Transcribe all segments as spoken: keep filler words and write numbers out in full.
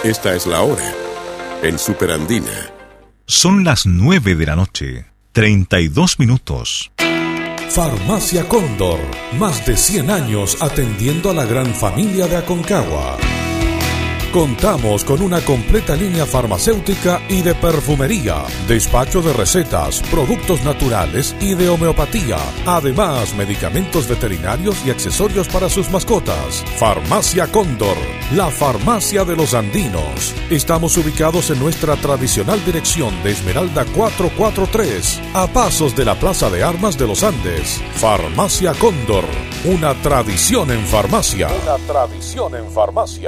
Esta es la hora en Superandina. Son las nueve de la noche, treinta y dos minutos. Farmacia Cóndor, más de cien años atendiendo a la gran familia de Aconcagua. Contamos con una completa línea farmacéutica y de perfumería, despacho de recetas, productos naturales y de homeopatía. Además, medicamentos veterinarios y accesorios para sus mascotas. Farmacia Cóndor, la farmacia de los andinos. Estamos ubicados en nuestra tradicional dirección de Esmeralda cuatrocientos cuarenta y tres, a pasos de la Plaza de Armas de los Andes. Farmacia Cóndor, una tradición en farmacia. Una tradición en farmacia.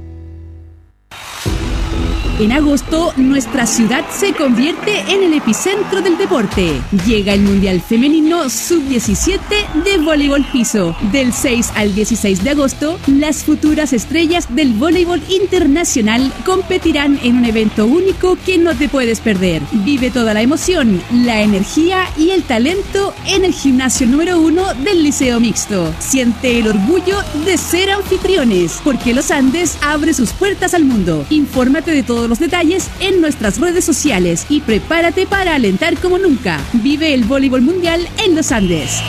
En agosto, nuestra ciudad se convierte en el epicentro del deporte. Llega el Mundial Femenino sub diecisiete de voleibol piso. Del seis al dieciséis de agosto, las futuras estrellas del voleibol internacional competirán en un evento único que no te puedes perder. Vive toda la emoción, la energía y el talento en el gimnasio número uno del Liceo Mixto. Siente el orgullo de ser anfitriones, porque Los Andes abre sus puertas al mundo. Infórmate de todos los detalles en nuestras redes sociales y prepárate para alentar como nunca. Vive el voleibol mundial en Los Andes.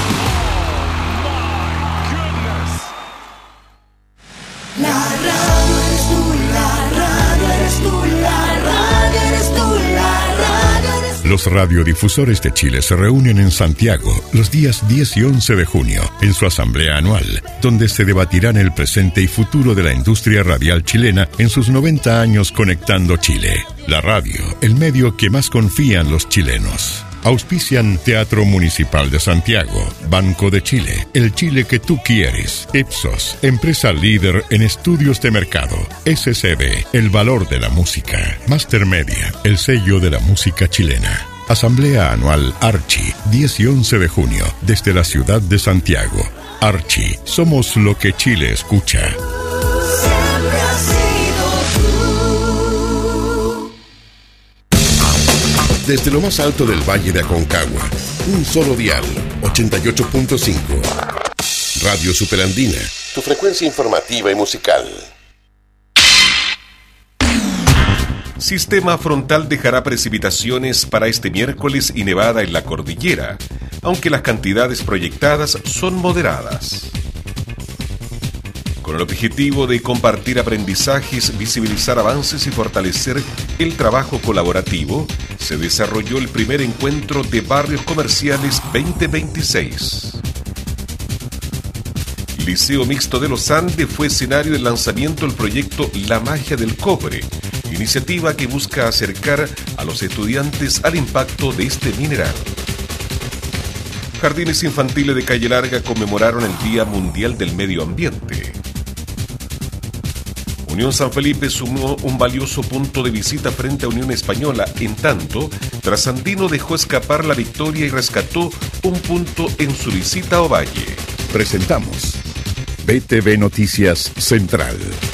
La radio eres tú, la radio eres tú, la radio eres tú, la radio eres tú. Los radiodifusores de Chile se reúnen en Santiago los días diez y once de junio en su asamblea anual, donde se debatirán el presente y futuro de la industria radial chilena en sus noventa años conectando Chile. La radio, el medio que más confían los chilenos. Auspician Teatro Municipal de Santiago, Banco de Chile, el Chile que tú quieres, Ipsos, empresa líder en estudios de mercado, S C B, el valor de la música, Master Media, el sello de la música chilena. Asamblea Anual Archi, diez y once de junio, desde la ciudad de Santiago. Archi, somos lo que Chile escucha. Siempre has sido tú. Desde lo más alto del Valle de Aconcagua, un solo dial, ochenta y ocho punto cinco. Radio Superandina, tu frecuencia informativa y musical. Sistema frontal dejará precipitaciones para este miércoles y nevada en la cordillera, aunque las cantidades proyectadas son moderadas. Con el objetivo de compartir aprendizajes, visibilizar avances y fortalecer el trabajo colaborativo, se desarrolló el primer encuentro de barrios comerciales veinte veintiséis. Liceo Mixto de los Andes fue escenario del lanzamiento del proyecto La Magia del Cobre, iniciativa que busca acercar a los estudiantes al impacto de este mineral. Jardines infantiles de Calle Larga conmemoraron el Día Mundial del Medio Ambiente. Unión San Felipe sumó un valioso punto de visita frente a Unión Española, en tanto, Trasandino dejó escapar la victoria y rescató un punto en su visita a Ovalle. Presentamos B T V Noticias Central.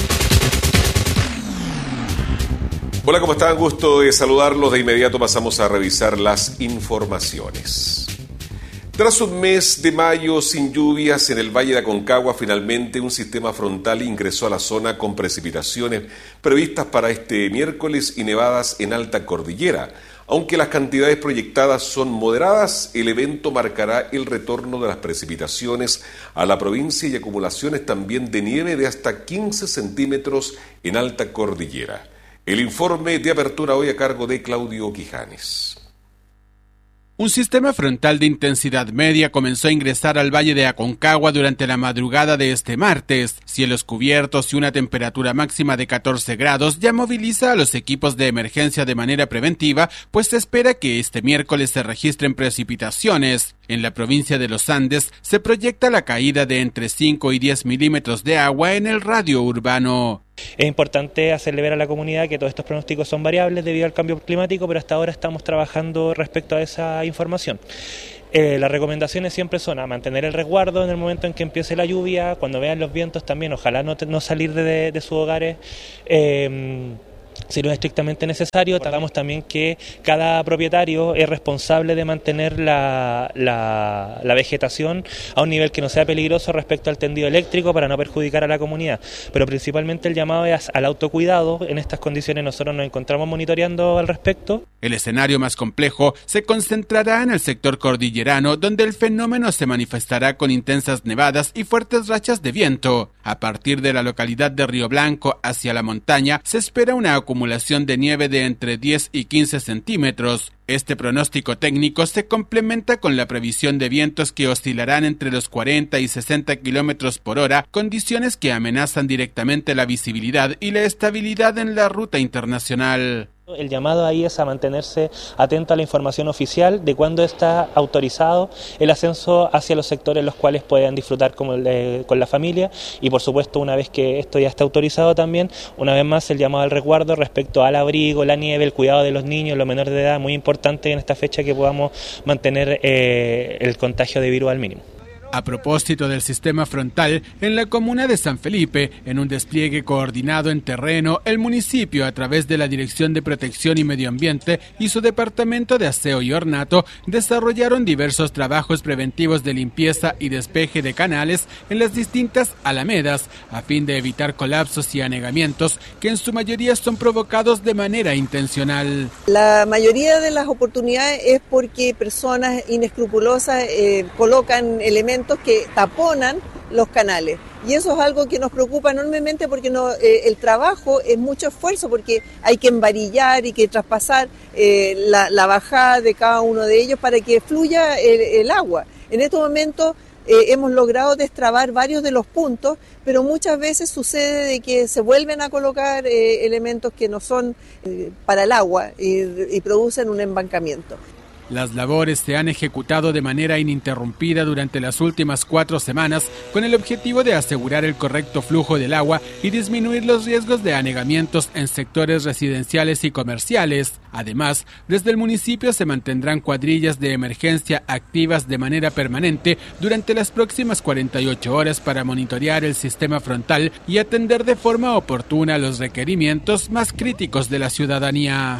Hola, ¿cómo están? Gusto de saludarlos. De inmediato pasamos a revisar las informaciones. Tras un mes de mayo sin lluvias en el Valle de Aconcagua, finalmente un sistema frontal ingresó a la zona con precipitaciones previstas para este miércoles y nevadas en alta cordillera. Aunque las cantidades proyectadas son moderadas, el evento marcará el retorno de las precipitaciones a la provincia y acumulaciones también de nieve de hasta quince centímetros en alta cordillera. El informe de apertura hoy a cargo de Claudio Quijanes. Un sistema frontal de intensidad media comenzó a ingresar al Valle de Aconcagua durante la madrugada de este martes. Cielos cubiertos y una temperatura máxima de catorce grados ya moviliza a los equipos de emergencia de manera preventiva, pues se espera que este miércoles se registren precipitaciones. En la provincia de Los Andes se proyecta la caída de entre cinco y diez milímetros de agua en el radio urbano. Es importante hacerle ver a la comunidad que todos estos pronósticos son variables debido al cambio climático, pero hasta ahora estamos trabajando respecto a esa información. Eh, las recomendaciones siempre son a mantener el resguardo en el momento en que empiece la lluvia, cuando vean los vientos también, ojalá no, no salir de, de sus hogares. Eh, si no es estrictamente necesario. Tratamos también que cada propietario es responsable de mantener la, la, la vegetación a un nivel que no sea peligroso respecto al tendido eléctrico para no perjudicar a la comunidad. Pero principalmente el llamado es al autocuidado. En estas condiciones nosotros nos encontramos monitoreando al respecto. El escenario más complejo se concentrará en el sector cordillerano, donde el fenómeno se manifestará con intensas nevadas y fuertes rachas de viento. A partir de la localidad de Río Blanco hacia la montaña se espera una acumulación de nieve de entre diez y quince centímetros. Este pronóstico técnico se complementa con la previsión de vientos que oscilarán entre los cuarenta y sesenta kilómetros por hora, condiciones que amenazan directamente la visibilidad y la estabilidad en la ruta internacional. El llamado ahí es a mantenerse atento a la información oficial de cuándo está autorizado el ascenso hacia los sectores los cuales puedan disfrutar como el, con la familia, y por supuesto una vez que esto ya está autorizado también, una vez más el llamado al resguardo respecto al abrigo, la nieve, el cuidado de los niños, los menores de edad, muy importante en esta fecha que podamos mantener eh, el contagio de virus al mínimo. A propósito del sistema frontal, en la comuna de San Felipe, en un despliegue coordinado en terreno, el municipio, a través de la Dirección de Protección y Medio Ambiente y su Departamento de Aseo y Ornato, desarrollaron diversos trabajos preventivos de limpieza y despeje de canales en las distintas alamedas, a fin de evitar colapsos y anegamientos que en su mayoría son provocados de manera intencional. La mayoría de las oportunidades es porque personas inescrupulosas eh, colocan elementos que taponan los canales, y eso es algo que nos preocupa enormemente porque no, eh, el trabajo es mucho esfuerzo, porque hay que embarillar y que traspasar eh, la, la bajada de cada uno de ellos para que fluya el, el agua. En estos momentos eh, hemos logrado destrabar varios de los puntos, pero muchas veces sucede de que se vuelven a colocar eh, elementos que no son eh, para el agua y, y producen un embancamiento. Las labores se han ejecutado de manera ininterrumpida durante las últimas cuatro semanas con el objetivo de asegurar el correcto flujo del agua y disminuir los riesgos de anegamientos en sectores residenciales y comerciales. Además, desde el municipio se mantendrán cuadrillas de emergencia activas de manera permanente durante las próximas cuarenta y ocho horas para monitorear el sistema frontal y atender de forma oportuna los requerimientos más críticos de la ciudadanía.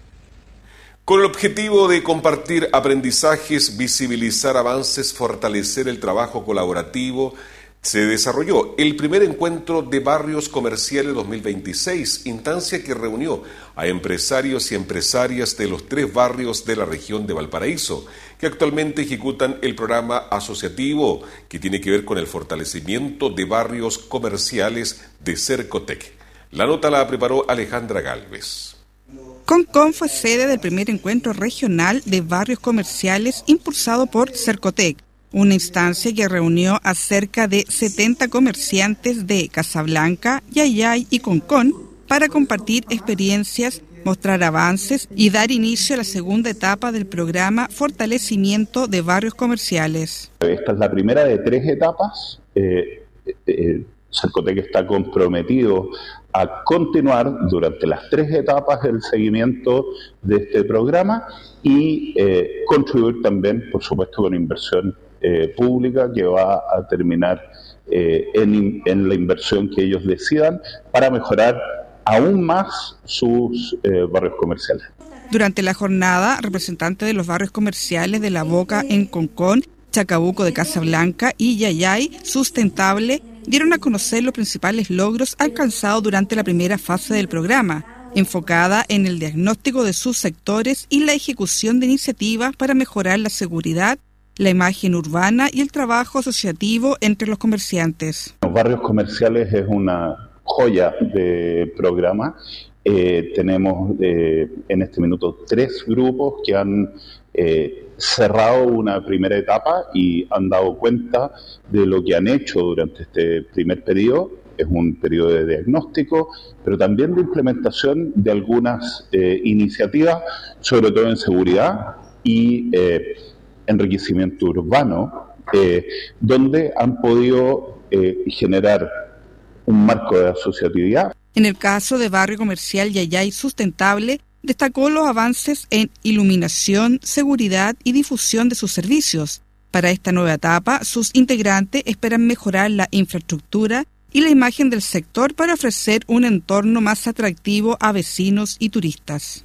Con el objetivo de compartir aprendizajes, visibilizar avances, fortalecer el trabajo colaborativo, se desarrolló el primer encuentro de Barrios Comerciales dos mil veintiséis, instancia que reunió a empresarios y empresarias de los tres barrios de la región de Valparaíso, que actualmente ejecutan el programa asociativo que tiene que ver con el fortalecimiento de barrios comerciales de Cercotec. La nota la preparó Alejandra Galvez. Concon fue sede del primer encuentro regional de barrios comerciales impulsado por Cercotec, una instancia que reunió a cerca de setenta comerciantes de Casablanca, Yayay y Concon para compartir experiencias, mostrar avances y dar inicio a la segunda etapa del programa Fortalecimiento de Barrios Comerciales. Esta es la primera de tres etapas. Eh, eh, Cercotec está comprometido a continuar durante las tres etapas el seguimiento de este programa y eh, contribuir también, por supuesto, con inversión eh, pública que va a terminar eh, en, en la inversión que ellos decidan para mejorar aún más sus eh, barrios comerciales. Durante la jornada, representantes de los barrios comerciales de La Boca en Concón, Chacabuco de Casablanca y Yayay Sustentable dieron a conocer los principales logros alcanzados durante la primera fase del programa, enfocada en el diagnóstico de sus sectores y la ejecución de iniciativas para mejorar la seguridad, la imagen urbana y el trabajo asociativo entre los comerciantes. Los barrios comerciales es una joya de programa. Eh, tenemos eh, en este minuto tres grupos que han eh, cerrado una primera etapa y han dado cuenta de lo que han hecho durante este primer periodo. Es un periodo de diagnóstico, pero también de implementación de algunas eh, iniciativas, sobre todo en seguridad y eh, enriquecimiento urbano, eh, donde han podido eh, generar un marco de asociatividad. En el caso de Barrio Comercial Yayay Sustentable, destacó los avances en iluminación, seguridad y difusión de sus servicios. Para esta nueva etapa, sus integrantes esperan mejorar la infraestructura, y la imagen del sector para ofrecer un entorno más atractivo a vecinos y turistas.